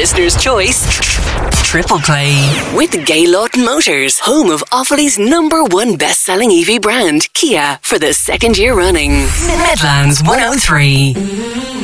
listener's choice. Triple Play with Gaylord Motors, home of Offaly's #1 best-selling EV brand, Kia, for the second year running. Midlands 103.